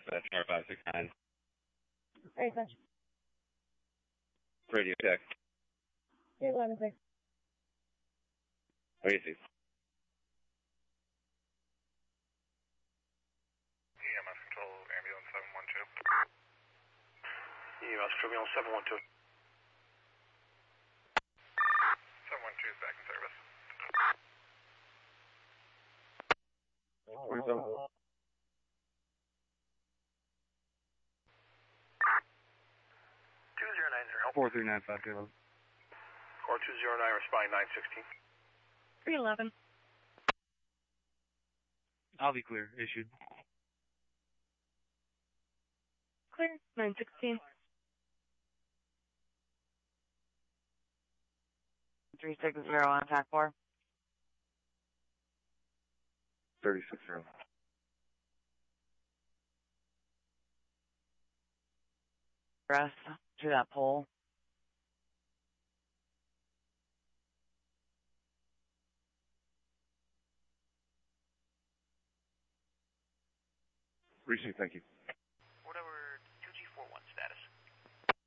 That's R569. Hey, thanks. Radio check. 811. Where is he? EMS control, ambulance 712. EMS control, ambulance 712. 712 is back in service. Where's the... 2090, help. 4395 4209, responding 916. 311. I'll be clear. Issued. Clear. 916. 360 on attack 4. 360. Rest to that pole. Appreciate it. Thank you.